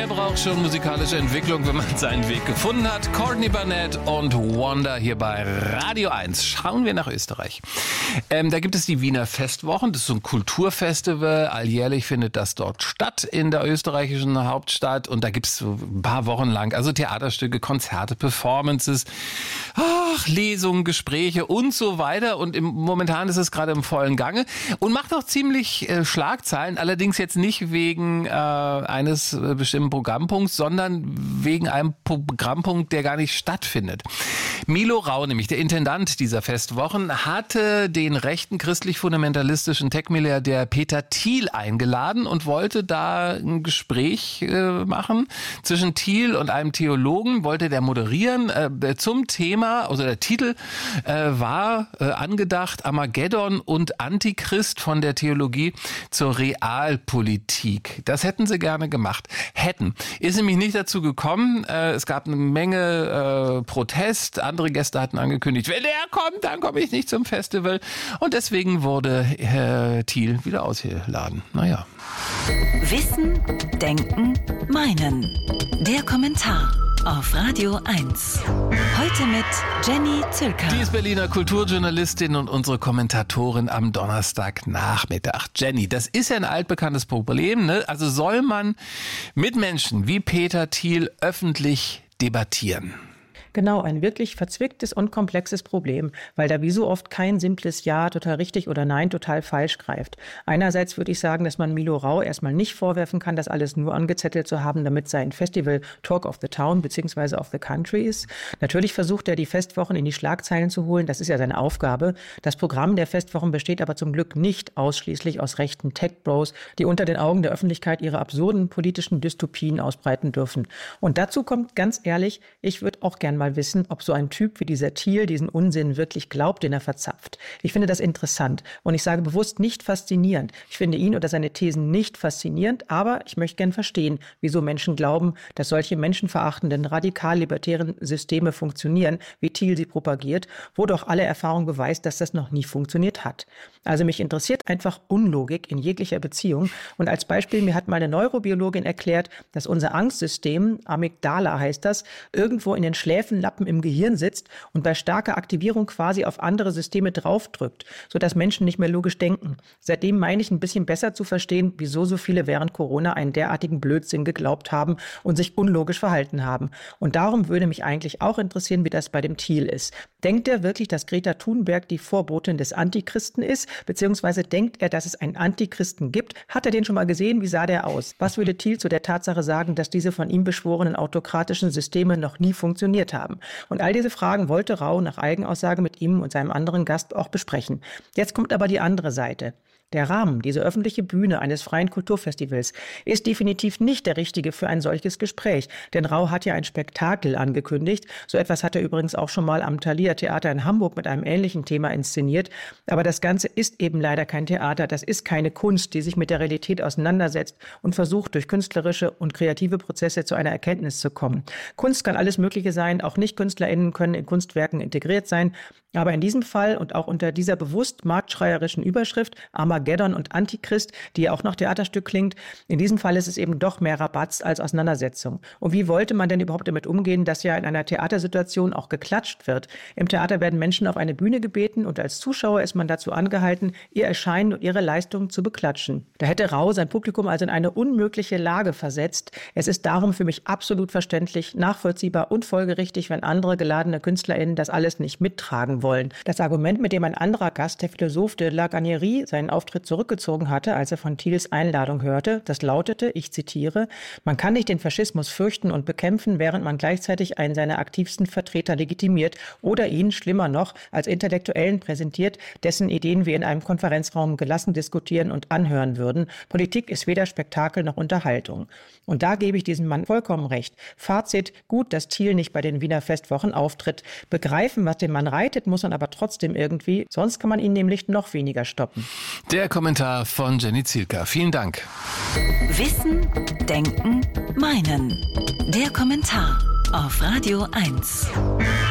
Wer braucht schon musikalische Entwicklung, wenn man seinen Weg gefunden hat? Courtney Barnett und Wonder hier bei Radio 1. Schauen wir nach Österreich. Da gibt es die Wiener Festwochen. Das ist so ein Kulturfestival. Alljährlich findet das dort statt in der österreichischen Hauptstadt. Und da gibt es so ein paar Wochen lang also Theaterstücke, Konzerte, Performances, Lesungen, Gespräche und so weiter. Und momentan ist es gerade im vollen Gange und macht auch ziemlich Schlagzeilen. Allerdings jetzt nicht wegen eines bestimmten Programmpunkts, sondern wegen einem Programmpunkt, der gar nicht stattfindet. Milo Rau, nämlich der Intendant dieser Festwochen, hatte den rechten christlich-fundamentalistischen Tech-Milliardär Peter Thiel eingeladen und wollte da ein Gespräch machen zwischen Thiel und einem Theologen, wollte der moderieren zum Thema, also der Titel war angedacht, Armageddon und Antichrist von der Theologie zur Realpolitik. Das hätten sie gerne gemacht. Ist nämlich nicht dazu gekommen. Es gab eine Menge Protest. Andere Gäste hatten angekündigt, wenn der kommt, dann komme ich nicht zum Festival. Und deswegen wurde Herr Thiel wieder ausgeladen. Naja. Wissen, Denken, Meinen. Der Kommentar auf Radio 1. Heute mit Jenny Zülker. Die ist Berliner Kulturjournalistin und unsere Kommentatorin am Donnerstagnachmittag. Jenny, das ist ja ein altbekanntes Problem, ne? Also soll man mit Menschen wie Peter Thiel öffentlich debattieren? Genau, ein wirklich verzwicktes und komplexes Problem, weil da wie so oft kein simples Ja total richtig oder Nein total falsch greift. Einerseits würde ich sagen, dass man Milo Rau erstmal nicht vorwerfen kann, das alles nur angezettelt zu haben, damit sein Festival Talk of the Town bzw. of the Country ist. Natürlich versucht er, die Festwochen in die Schlagzeilen zu holen, das ist ja seine Aufgabe. Das Programm der Festwochen besteht aber zum Glück nicht ausschließlich aus rechten Tech-Bros, die unter den Augen der Öffentlichkeit ihre absurden politischen Dystopien ausbreiten dürfen. Und dazu kommt ganz ehrlich, ich würde auch gern mal wissen, ob so ein Typ wie dieser Thiel diesen Unsinn wirklich glaubt, den er verzapft. Ich finde das interessant und ich sage bewusst nicht faszinierend. Ich finde ihn oder seine Thesen nicht faszinierend, aber ich möchte gern verstehen, wieso Menschen glauben, dass solche menschenverachtenden, radikal-libertären Systeme funktionieren, wie Thiel sie propagiert, wo doch alle Erfahrung beweist, dass das noch nie funktioniert hat. Also mich interessiert einfach Unlogik in jeglicher Beziehung und als Beispiel, mir hat mal eine Neurobiologin erklärt, dass unser Angstsystem, Amygdala heißt das, irgendwo in den Schläfenlappen im Gehirn sitzt und bei starker Aktivierung quasi auf andere Systeme draufdrückt, sodass Menschen nicht mehr logisch denken. Seitdem meine ich ein bisschen besser zu verstehen, wieso so viele während Corona einen derartigen Blödsinn geglaubt haben und sich unlogisch verhalten haben. Und darum würde mich eigentlich auch interessieren, wie das bei dem Thiel ist. Denkt er wirklich, dass Greta Thunberg die Vorbotin des Antichristen ist? Beziehungsweise denkt er, dass es einen Antichristen gibt? Hat er den schon mal gesehen? Wie sah der aus? Was würde Thiel zu der Tatsache sagen, dass diese von ihm beschworenen autokratischen Systeme noch nie funktioniert haben? Und all diese Fragen wollte Rau nach Eigenaussage mit ihm und seinem anderen Gast auch besprechen. Jetzt kommt aber die andere Seite. Der Rahmen, diese öffentliche Bühne eines freien Kulturfestivals, ist definitiv nicht der richtige für ein solches Gespräch. Denn Rau hat ja ein Spektakel angekündigt. So etwas hat er übrigens auch schon mal am Thalia Theater in Hamburg mit einem ähnlichen Thema inszeniert. Aber das Ganze ist eben leider kein Theater. Das ist keine Kunst, die sich mit der Realität auseinandersetzt und versucht, durch künstlerische und kreative Prozesse zu einer Erkenntnis zu kommen. Kunst kann alles Mögliche sein. Auch Nicht-KünstlerInnen können in Kunstwerken integriert sein. Aber in diesem Fall und auch unter dieser bewusst marktschreierischen Überschrift Armageddon und Antichrist, die ja auch noch Theaterstück klingt, in diesem Fall ist es eben doch mehr Rabatz als Auseinandersetzung. Und wie wollte man denn überhaupt damit umgehen, dass ja in einer Theatersituation auch geklatscht wird? Im Theater werden Menschen auf eine Bühne gebeten und als Zuschauer ist man dazu angehalten, ihr Erscheinen und ihre Leistungen zu beklatschen. Da hätte Rau sein Publikum also in eine unmögliche Lage versetzt. Es ist darum für mich absolut verständlich, nachvollziehbar und folgerichtig, wenn andere geladene KünstlerInnen das alles nicht mittragen wollen. Das Argument, mit dem ein anderer Gast, der Philosoph de la Gagnerie, seinen Auftritt zurückgezogen hatte, als er von Thiels Einladung hörte, das lautete, ich zitiere, man kann nicht den Faschismus fürchten und bekämpfen, während man gleichzeitig einen seiner aktivsten Vertreter legitimiert oder ihn, schlimmer noch, als Intellektuellen präsentiert, dessen Ideen wir in einem Konferenzraum gelassen diskutieren und anhören würden. Politik ist weder Spektakel noch Unterhaltung. Und da gebe ich diesem Mann vollkommen recht. Fazit, gut, dass Thiel nicht bei den Wiener Festwochen auftritt. Begreifen, was den Mann reitet, muss man aber trotzdem irgendwie, sonst kann man ihn nämlich noch weniger stoppen. Der Kommentar von Jenny Zülker. Vielen Dank. Wissen, Denken, Meinen. Der Kommentar auf Radio 1.